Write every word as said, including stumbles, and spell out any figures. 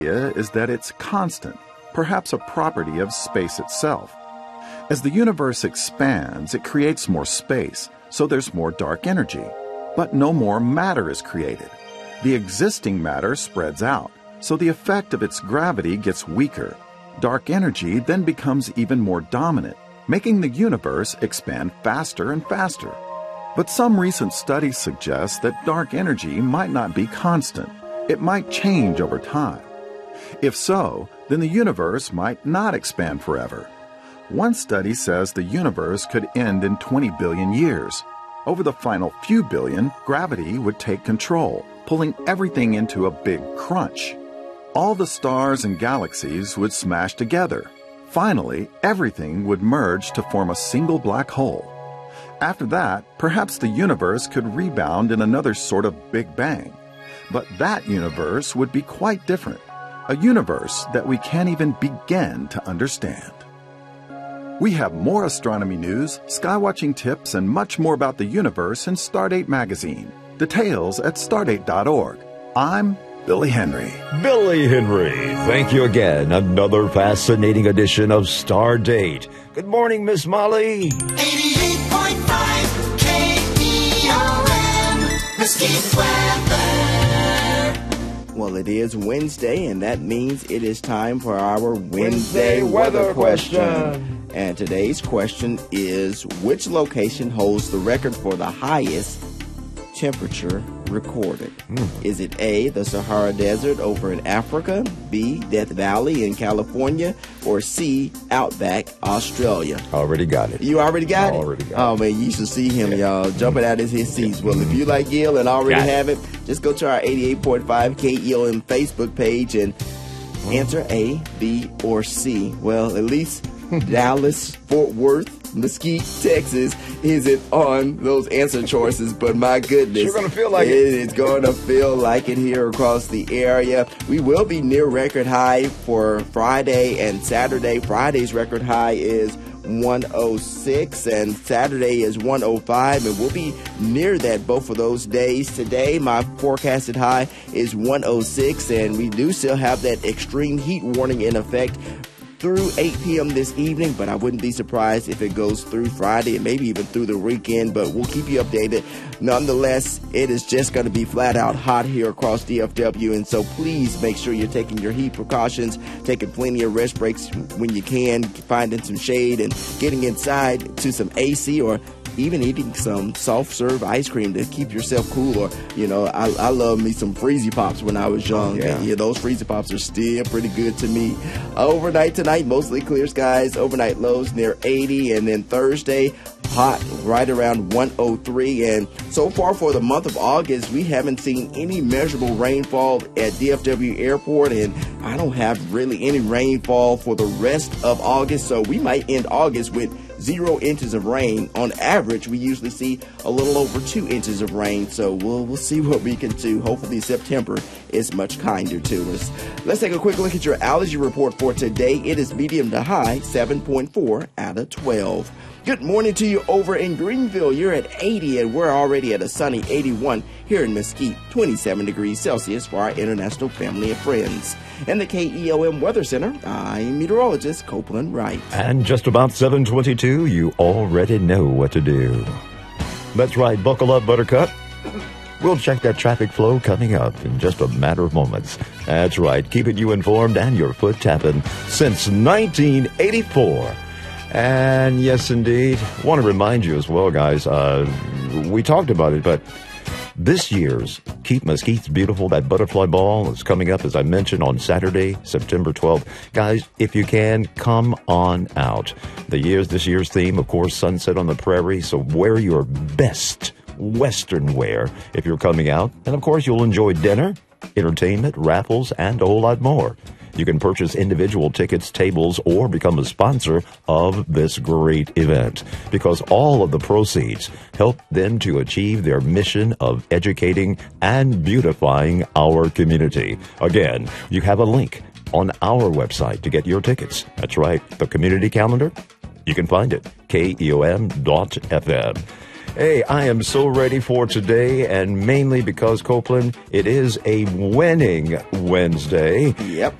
idea is that it's constant, perhaps a property of space itself. As the universe expands, it creates more space, so there's more dark energy. But no more matter is created. The existing matter spreads out, so the effect of its gravity gets weaker. Dark energy then becomes even more dominant, making the universe expand faster and faster. But some recent studies suggest that dark energy might not be constant. It might change over time. If so, then the universe might not expand forever. One study says the universe could end in twenty billion years. Over the final few billion, gravity would take control, pulling everything into a big crunch. All the stars and galaxies would smash together. Finally, everything would merge to form a single black hole. After that, perhaps the universe could rebound in another sort of Big Bang. But that universe would be quite different. A universe that we can't even begin to understand. We have more astronomy news, skywatching tips, and much more about the universe in Stardate Magazine. Details at stardate dot org. I'm Billy Henry. Billy Henry, thank you again. Another fascinating edition of Stardate. Good morning, Miss Molly. eighty-eight point five K E O M, Mesquite Weather. Well, it is Wednesday, and that means it is time for our Wednesday, Wednesday weather, weather question. question. And today's question is, which location holds the record for the highest temperature recorded? Mm. Is it A, the Sahara Desert over in Africa, B, Death Valley in California, or C, Outback, Australia? Already got it. You already got Already it? got oh, it. man, you should see him, y'all, jumping out of his seats. Well, if you like Gil and already Got it. have it, just go to our eighty-eight point five K E O M Facebook page and answer A, B, or C. Well, at least Dallas, Fort Worth, Mesquite, Texas isn't on those answer choices, but my goodness. Sure gonna feel like it. It's going to feel like it here across the area. We will be near record high for Friday and Saturday. Friday's record high is one oh six and Saturday is one oh five, and we'll be near that both of those days. Today my forecasted high is one oh six, and we do still have that extreme heat warning in effect through eight p.m. this evening, but I wouldn't be surprised if it goes through Friday and maybe even through the weekend, but we'll keep you updated. Nonetheless, it is just going to be flat out hot here across D F W, and so please make sure you're taking your heat precautions, taking plenty of rest breaks when you can, finding some shade and getting inside to some A C, or even eating some soft serve ice cream to keep yourself cool. Or, you know, I, I love me some Freezy Pops when I was young. Yeah. And, yeah, those Freezy Pops are still pretty good to me. Overnight tonight, mostly clear skies. Overnight lows near eighty. And then Thursday, hot right around one oh three. And so far for the month of August, we haven't seen any measurable rainfall at D F W Airport. And I don't have really any rainfall for the rest of August. So we might end August with zero inches of rain. On average, we usually see a little over two inches of rain, so we'll we'll see what we can do. Hopefully September is much kinder to us. Let's take a quick look at your allergy report for today. It is medium to high, seven point four out of twelve. Good morning to you over in Greenville. You're at eighty, and we're already at a sunny eighty-one here in Mesquite, twenty-seven degrees Celsius for our international family and friends. In the K E O M Weather Center, I'm meteorologist Copeland Wright. And just about seven twenty-two, you already know what to do. That's right, buckle up, Buttercup. We'll check that traffic flow coming up in just a matter of moments. That's right, keeping you informed and your foot tapping since nineteen eighty-four. And yes, indeed, want to remind you as well, guys, uh, we talked about it, but this year's Keep Mesquite's Beautiful, that butterfly ball is coming up, as I mentioned, on Saturday, September twelfth. Guys, if you can, come on out. The year's, this year's theme, of course, Sunset on the Prairie, so wear your best Western wear if you're coming out. And, of course, you'll enjoy dinner, entertainment, raffles, and a whole lot more. You can purchase individual tickets, tables, or become a sponsor of this great event, because all of the proceeds help them to achieve their mission of educating and beautifying our community. Again, you have a link on our website to get your tickets. That's right, the community calendar. You can find it, K E O M dot F M. Hey, I am so ready for today, and mainly because, Copeland, it is a winning Wednesday. Yep.